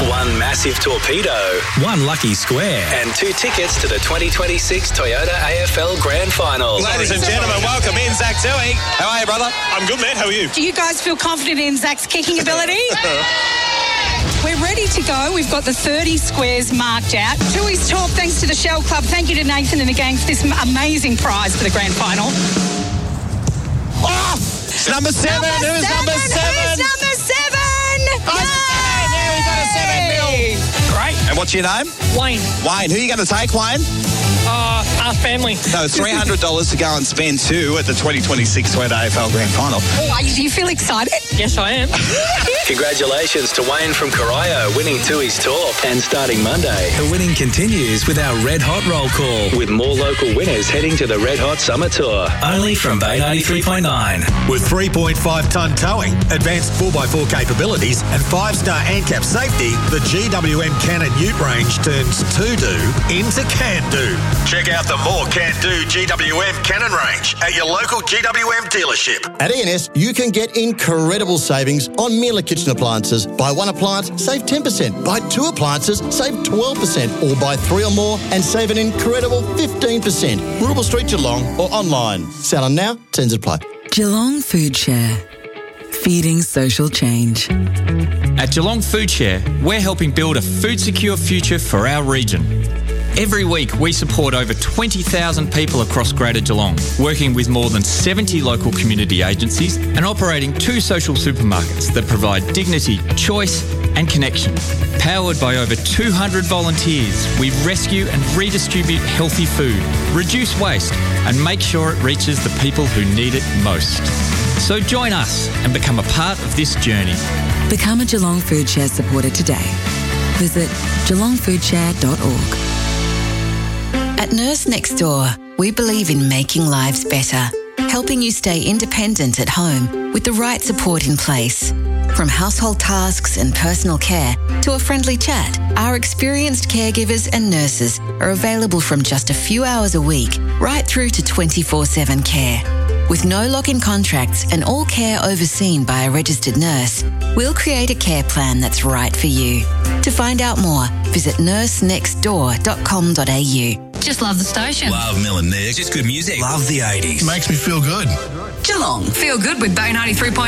one massive torpedo, one lucky square, and 2 tickets to the 2026 Toyota AFL Grand Final. Ladies and gentlemen, welcome in Zach Toohey. How are you, brother? I'm good, man. How are you? Do you guys feel confident in Zach's kicking ability? We're ready to go. We've got the 30 squares marked out. Toohey's Talk, thanks to the Shell Club. Thank you to Nathan and the gang for this amazing prize for the grand final. Oh! Number 7. Who's number 7? Who's number 7? There we got a 7 mil. Great. And what's your name? Wayne. Wayne. Who are you going to take, Wayne? Our family. So $300 to go and spend too at the 2026 Toyota AFL Grand Final. Oh, do you feel excited? Yes, I am. Congratulations to Wayne from Corio winning Toohey's Talk. And starting Monday, the winning continues with our Red Hot Roll Call, with more local winners heading to the Red Hot Summer Tour. Only from Bay 93.9. With 3.5-tonne towing, advanced 4x4 capabilities and 5-star ANCAP safety, the GWM Cannon Ute range turns to-do into can-do. Check out the more can-do GWM Cannon range at your local GWM dealership. At ENS, you can get incredible savings on Miele kitchen appliances. Buy 1 appliance, save 10%. Buy 2 appliances, save 12%. Or buy 3 or more and save an incredible 15%. Rubble Street, Geelong or online. Selling now, terms apply. Geelong Food Share. Feeding social change. At Geelong Food Share, we're helping build a food-secure future for our region. Every week, we support over 20,000 people across Greater Geelong, working with more than 70 local community agencies and operating 2 social supermarkets that provide dignity, choice and connection. Powered by over 200 volunteers, we rescue and redistribute healthy food, reduce waste and make sure it reaches the people who need it most. So join us and become a part of this journey. Become a Geelong Food Share supporter today. Visit geelongfoodshare.org. At Nurse Next Door, we believe in making lives better, helping you stay independent at home with the right support in place. From household tasks and personal care to a friendly chat, our experienced caregivers and nurses are available from just a few hours a week right through to 24/7 care. With no lock-in contracts and all care overseen by a registered nurse, we'll create a care plan that's right for you. To find out more, visit nursenextdoor.com.au. Just love the station. Love Mill and Nick. Just good music. Love the 80s. Makes me feel good. Geelong. Feel good with Bay 93.9.